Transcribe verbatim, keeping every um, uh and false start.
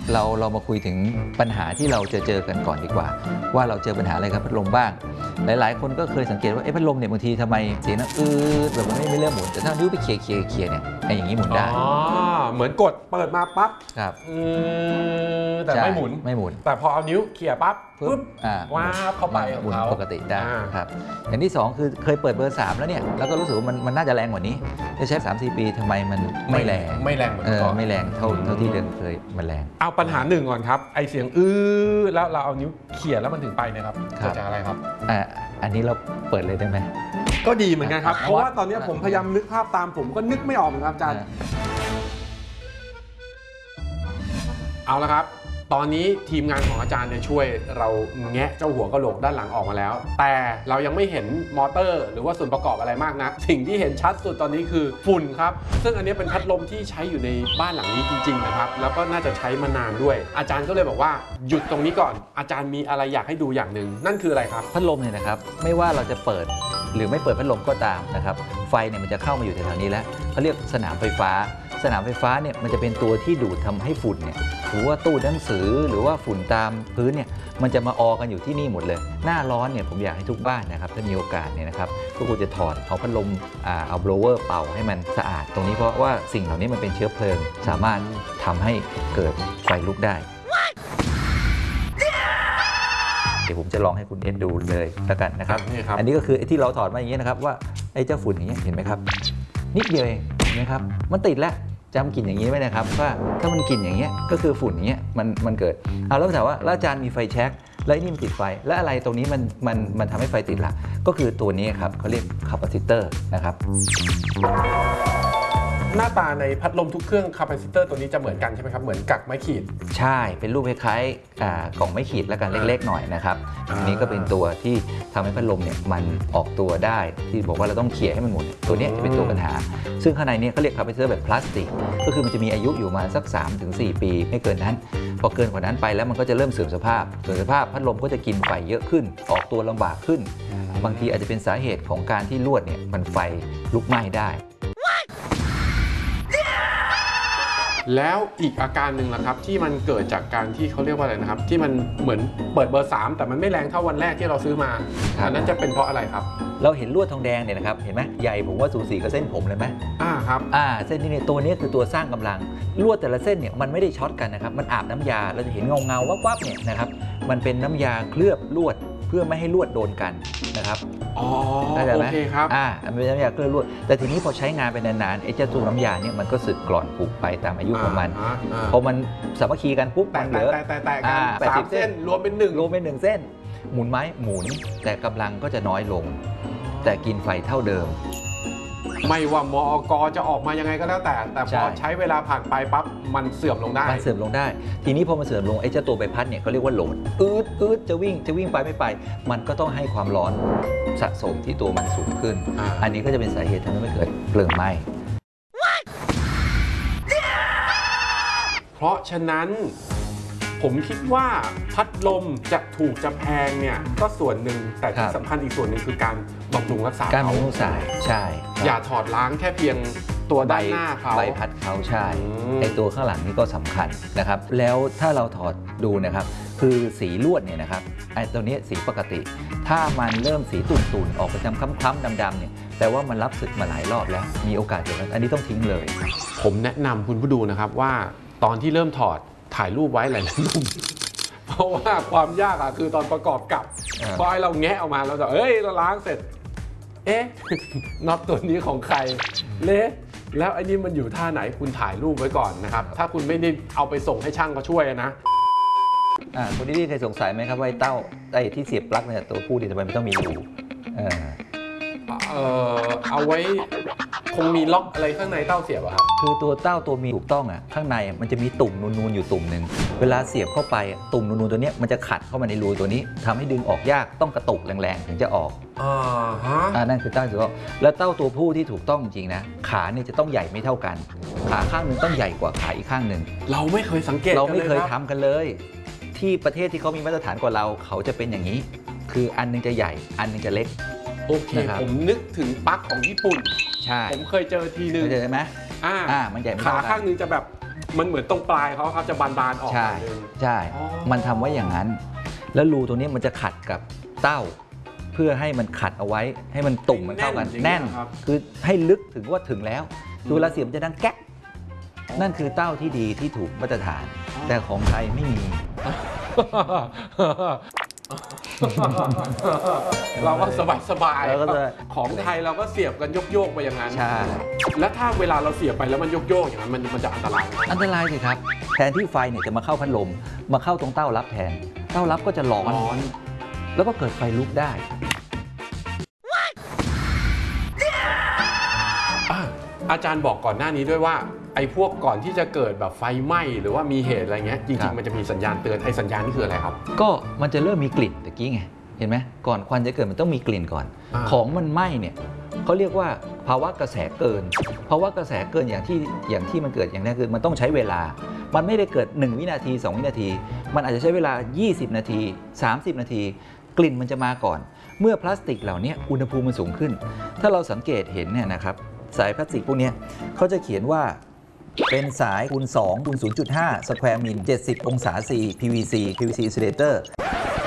เราเรามาคุยถึงปัญหาที่เราจะเจอกันก่อนดีกว่าว่าเราเจอปัญหาอะไรกับพัดลมบ้างหลายๆคนก็เคยสังเกตว่าไอ้พัดลมเนี่ยบางทีทำไมเสียงนะอืดแบบมันไม่ไม่เริ่มหมุนแต่ถ้านิ้วไปเขี่ยเขี่ยเขี่ยเนี่ยไอ้อย่างนี้หมุนได้อ๋อเหมือนกดเปิดมาปั๊บครับแต่ไม่หมุนไม่หมุนแต่พอเอานิ้วเขี่ยปั๊บปุ๊บว้าเข้าไปหมุนปกติได้ครับอย่างที่สองคือเคยเปิดเบอร์สามแล้วเนี่ยแล้วก็รู้สึกว่ามันมันน่าจะแรงกว่านี้จะใช้ สามสี่ ปีทำไมมันไม่แรงไม่แรงเหมือนก่อนไม่แรงเท่าเท่าที่เดิมเคยมันแรงเอาปัญหาหนึ่งก่อนครับไอเสียงอื้อแล้วเราเอานิ้วเขี่ยแล้วมันถึงไปนะครับเกิดจากอะไรครับอ่าอันนี้เราเปิดเลยได้ไหมก็ดีเหมือนกันครับเพราะว่าตอนนี้ผมพยายามนึกภาพตามผมก็นึกไม่ออกเหมือนกันอาจารย์เอาละครับตอนนี้ทีมงานของอาจารย์เนี่ยช่วยเราแงะเจ้าหัวกะโหลกด้านหลังออกมาแล้วแต่เรายังไม่เห็นมอเตอร์หรือว่าส่วนประกอบอะไรมากนะสิ่งที่เห็นชัดสุดตอนนี้คือฝุ่นครับซึ่งอันนี้เป็นพัดลมที่ใช้อยู่ในบ้านหลังนี้จริงๆนะครับแล้วก็น่าจะใช้มานานด้วยอาจารย์ก็เลยบอกว่าหยุดตรงนี้ก่อนอาจารย์มีอะไรอยากให้ดูอย่างหนึ่งนั่นคืออะไรครับพัดลมเนี่ยนะครับไม่ว่าเราจะเปิดหรือไม่เปิดพัดลมก็ตามนะครับไฟเนี่ยมันจะเข้ามาอยู่แถวๆนี้แล้วเขาเรียกสนามไฟฟ้าสนามไฟฟ้าเนี่ยมันจะเป็นตัวที่ดูดทำให้ฝุ่นเนี่ยหรือว่าตู้หนังสือหรือว่าฝุ่นตามพื้นเนี่ยมันจะมาออกันอยู่ที่นี่หมดเลยหน้าร้อนเนี่ยผมอยากให้ทุกบ้านนะครับถ้ามีโอกาสเนี่ยนะครับก็ควรจะถอดเอาพัดลมเอาโบลเวอร์เป่าให้มันสะอาดตรงนี้เพราะว่าสิ่งเหล่านี้มันเป็นเชื้อเพลิงสามารถทำให้เกิดไฟลุกได้เดี๋ยวผมจะลองให้คุณเอ็ดดูเลยแล้วกันนะครับอันนี้ก็คือที่เราถอดมาอย่างนี้นะครับว่าไอ้เจ้าฝุ่นอย่างนี้เห็นไหมครับนิดเดียวเองนะครับมันติดแล้วจำกลิ่นอย่างนี้ไว้นะครับว่าถ้ามันกลิ่นอย่างเงี้ยก็คือฝุ่นอย่างเงี้ยมันมันเกิดเอาแล้วถามว่าแล้วอาจารย์มีไฟแช็กแล้วนี่มันติดไฟแล้วอะไรตรงนี้มันมันมันทำให้ไฟติดล่ะก็คือตัวนี้ครับเขาเรียกคาปาซิเตอร์นะครับหน้าตาในพัดลมทุกเครื่องคาปาซิเตอร์ตัวนี้จะเหมือนกันใช่ไหมครับเหมือนกักไม้ขีดใช่เป็นรูปคล้ายๆกล่องไม้ขีดแล้วกันเล็กๆหน่อยนะครับอันนี้ก็เป็นตัวที่ทำให้พัดลมเนี่ยมันออกตัวได้ที่บอกว่าเราต้องเขี่ยให้มันหมดตัวนี้เป็นตัวปัญหาซึ่งข้างในนี้เขาเรียกคาปาซิเตอร์แบบพลาสติกก็คือมันจะมีอายุอยู่มาสัก สามถึงสี่ ปีไม่เกินนั้นพอเกินกว่านั้นไปแล้วมันก็จะเริ่มเสื่อมสภาพเสื่อมสภาพพัดลมก็จะกินไฟเยอะขึ้นออกตัวลำบากขึ้นบางทีอาจจะเป็นสาเหตุของการที่ลวดเนี่ยมันไฟลุกไหม้ได้แล้วอีกอาการหนึ่งล่ะครับที่มันเกิดจากการที่เขาเรียกว่าอะไรนะครับที่มันเหมือนเปิดเบอร์สามแต่มันไม่แรงเท่าวันแรกที่เราซื้อมาอันนั้นจะเป็นเพราะอะไรครับเราเห็นลวดทองแดงเนี่ยนะครับเห็นไหมใหญ่ผมว่าสูสีกับเส้นผมเลยไหมอ่าครับอ่าเส้นนี้เนี่ยตัวนี้คือตัวสร้างกำลังลวดแต่ละเส้นเนี่ยมันไม่ได้ช็อตกันนะครับมันอาบน้ำยาเราจะเห็นเงาเงาวับวับเนี่ยนะครับมันเป็นน้ำยาเคลือบลวดเพื่อไม่ให้ลวดโดนกันนะครับอ๋อโอเคครับอ่ามันเป็นน้ำยาเคลือบลวดแต่ทีนี้พอใช้งานไปนานๆไอ้เจ้าตัวน้ำยาเนี่ยมันก็สึกกร่อนผุไปตามอายุของมันพอมันสามัคคีกันปุ๊บมันเหลือแปดสิบเส้นรวมเป็นหนึ่งรวมเป็นหนึ่งเส้นหมุนไม้หมุนแต่กำลังก็จะน้อยลงแต่กินไฟเท่าเดิมไม่ว่ามอกจะออกมายังไงก็แล้วแต่แต่พอใช้เวลาผ่านไปปั๊บมันเสื่อมลงได้มันเสื่อมลงได้ทีนี้พอมันเสื่อมลงไอ้เจ้าตัวใบพัดเนี่ยเขาเรียกว่าโหลดอืดอืดจะวิ่งจะวิ่งไปไม่ไปมันก็ต้องให้ความร้อนสะสมที่ตัวมันสูงขึ้น อ, อันนี้ก็จะเป็นสาเหตุทำให้เกิดเพลิงไหม้เพราะฉะนั้นผมคิดว่าพัดลมจะถูกจะแพงเนี่ยก็ส่วนหนึ่งแต่ที่สำคัญอีกส่วนหนึ่งคือการบำรุงรักษาการบำรุงสายใช่อย่าถอดล้างแค่เพียงตัวด้านหน้าเขาใบพัดเขาใช่ไอตัวข้างหลังนี่ก็สำคัญนะครับแล้วถ้าเราถอดดูนะครับคือสีลวดเนี่ยนะครับไอตัวนี้สีปกติถ้ามันเริ่มสีตุ่นๆออกไปทำคล้ำๆดำๆเนี่ยแต่ว่ามันรับศึกมาหลายรอบแล้วมีโอกาสเกิดอันนี้ต้องทิ้งเลยผมแนะนำคุณผู้ดูนะครับว่าตอนที่เริ่มถอดถ่ายรูปไว้หลายๆรูปเพราะว่าความยากอะคือตอนประกอบกับพอไอเราแงะออกมาเราจะเอ้ยเราล้างเสร็จเอ๊ะน็อตตัวนี้ของใครเละแล้วไอ้นี่มันอยู่ท่าไหนคุณถ่ายรูปไว้ก่อนนะครับถ้าคุณไม่ได้เอาไปส่งให้ช่างเขาช่วยนะอ่าคุณที่เคยสงสัยไหมครับว่าไอ้เต้าไอ้ที่เสียบปลั๊กเนี่ยตัวผู้ดีทำไมมันต้องมีรูเออเออเอาไว้คงมีล็อกอะไรข้างในเต้าเสียบอะครับคือตัวเต้าตัวมีถูกต้องอ่ะข้างในมันจะมีตุ่มนูนๆอยู่ตุ่มหนึ่งเวลาเสียบเข้าไปตุ่มนูนๆตัวนี้มันจะขัดเข้ามาในรูตัวนี้ทำให้ดึงออกยากต้องกระตุกแรงๆถึงจะออกอ่าฮะอ่านั่นคือเต้าถูกต้องแล้วเต้าตัวผู้ที่ถูกต้องจริงนะขาเนี่ยจะต้องใหญ่ไม่เท่ากันขาข้างหนึ่งต้องใหญ่กว่าขาอีกข้างหนึ่งเราไม่เคยสังเกตเราไม่เคยทำกันเลยที่ประเทศที่เขามีมาตรฐานกว่าเราเขาจะเป็นอย่างนี้คืออันนึงจะใหญ่อันนึงจะเล็กโอเคผมนึกถึงปลั๊กของญี่ปุ่นใช่ผมเคยเจอทีนึงเจอไหมอ่าอ่ามันใหญ่ขาข้างนึงจะแบบมันเหมือนตรงปลายเขาเขาจะบานๆออกใช่หน่อยนึงใช่อ๋อมันทำไว้อย่างนั้น แล้วรูตรงนี้มันจะขัดกับเต้า เพื่อให้มันขัดเอาไว้ให้มันตุ่มมันเข้ากันแน่แน่นนครับคือให้ลึกถึงว่าถึงแล้วดูเวลาเสียบจะดังแก๊กนั่นคือเต้าที่ดีที่ถูกมาตรฐาน แต่ของไทยไม่มีเราก็สบายสบายเราก็จะของไทยเราก็เสียบกันโยกๆไปอย่างนั้นใช่แล้วถ้าเวลาเราเสียบไปแล้วมันโยกๆอย่างนั้นมันมันจะอันตรายไหมอันตรายสิครับ แทนที่ไฟเนี่ยจะมาเข้าพัดลม มาเข้าตรงเต้ารับแทน เต้ารับก็จะร้อนร้อนแล้วก็เกิดไฟลุกได้อ่ะอาจารย์บอกก่อนหน้านี้ด้วยว่าไอ้พวกก่อนที่จะเกิดแบบไฟไหม้หรือว่ามีเหตุอะไรเงี้ยจครัริงบๆมันจะมีสัญญาณเตือนไอ้สัญญาณนี่คืออะไรครับก็มันจะเริ่มมีกลิ่นตะกี้ไง เห็นไหมก่อนควันจะเกิดมันต้องมีกลิ่นก่อนอ่าของมันไหม้เนี่ยเขาเรียกว่าภาวะกระแสเกิน ภาวะกระแสเกินอย่างที่อย่างที่มันเกิดอย่างนี้คือมันต้องใช้เวลา มันไม่ได้เกิดหนึ่งวินาทีสองวินาที มันอาจจะใช้เวลายี่สิบนาทีสามสิบนาที กลิ่นมันจะมาก่อน เมื่อพลาสติกเหล่านี้อุณหภูมิมันสูงขึ้น ถ้าเราสังเกตเห็นเนี่ยนะครับสายพลาสติกพวกนี้เขาจะเขียนว่าเป็นสายคูณสองคูณศูนย์จุดห้าสแควร์มิลเจ็ดสิบองศา C พี วี ซี พี วี ซี insulator